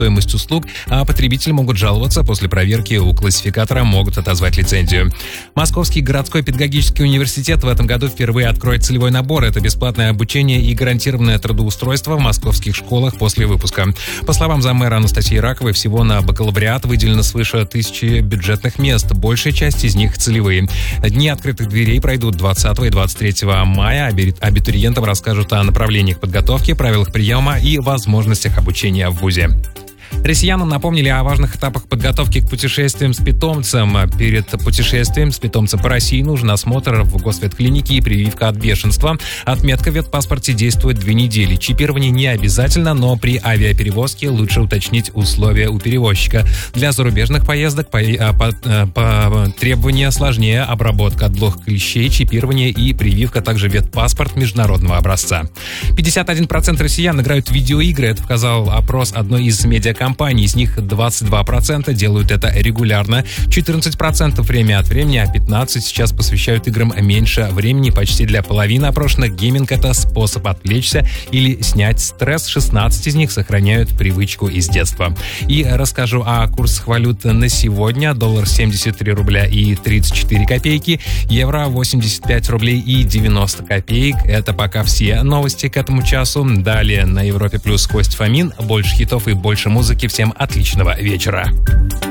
стоимость услуг, а потребители могут жаловаться. После проверки у классификатора могут отозвать лицензию. Московский городской педагогический университет в этом году впервые откроет целевой набор. Это бесплатное обучение и гарантированное трудоустройство в московских школах после выпуска. По словам заммэра Анастасии Раковой, всего на бакалавриат выделено свыше 1000 бюджетных мест. Большая часть из них целевые. Дни открытых дверей пройдут 20 и 23 мая. Абитуриентам расскажут о направлениях подготовки, правилах приема и возможностях обучения в вузе. Россиянам напомнили о важных этапах подготовки к путешествиям с питомцем. Перед путешествием с питомцем по России нужен осмотр в госветклинике и прививка от бешенства. Отметка в ветпаспорте действует 2 недели. Чипирование не обязательно, но при авиаперевозке лучше уточнить условия у перевозчика. Для зарубежных поездок требования сложнее: обработка от блох клещей, чипирование и прививка, также ветпаспорт международного образца. 51% россиян играют в видеоигры. Это показал опрос одной из медиакомпаний. Из них 22% делают это регулярно, 14% время от времени, а 15% сейчас посвящают играм меньше времени. Почти для половины опрошенных гейминг — это способ отвлечься или снять стресс. 16 из них сохраняют привычку из детства. И расскажу о курсах валют на сегодня. Доллар 73 рубля и 34 копейки, евро 85 рублей и 90 копеек. Это пока все новости к этому часу. Далее на Европе Плюс Костя Фомин. Больше хитов и больше музыки. Всем отличного вечера.